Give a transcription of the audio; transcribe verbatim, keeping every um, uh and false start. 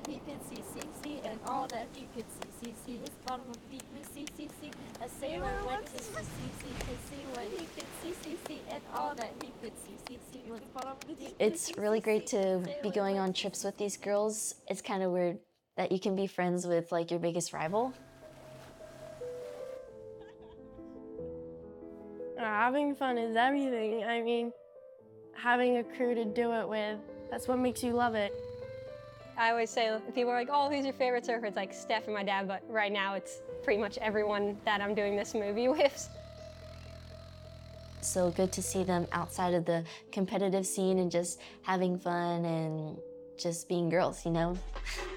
that he could see, see, see, and all that he could see, see, see was bottom of deep blue sea, see, see. A sailor went to sea, see, see, to see what he could see, see, see, and all that he could see, see, see was bottom of deep blue It's really great to be going on trips with these girls. It's kind of weird that you can be friends with like your biggest rival. Uh, having fun is everything. I mean, having a crew to do it with, that's what makes you love it. I always say, people are like, oh, who's your favorite surfer? It's like Steph and my dad, but right now it's pretty much everyone that I'm doing this movie with. So good to see them outside of the competitive scene and just having fun and just being girls, you know?